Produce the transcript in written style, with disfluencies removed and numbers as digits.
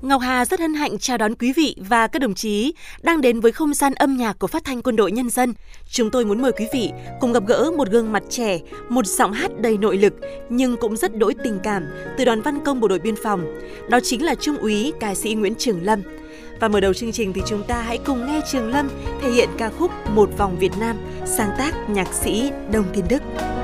Ngọc Hà rất hân hạnh chào đón quý vị và các đồng chí đang đến với không gian âm nhạc của Phát thanh Quân đội Nhân dân. Chúng tôi muốn mời quý vị cùng gặp gỡ một gương mặt trẻ, một giọng hát đầy nội lực nhưng cũng rất đỗi tình cảm từ đoàn văn công bộ đội biên phòng. Đó chính là Trung úy ca sĩ Nguyễn Trường Lâm. Và mở đầu chương trình thì chúng ta hãy cùng nghe Trường Lâm thể hiện ca khúc Một vòng Việt Nam, sáng tác nhạc sĩ Đông Thiên Đức.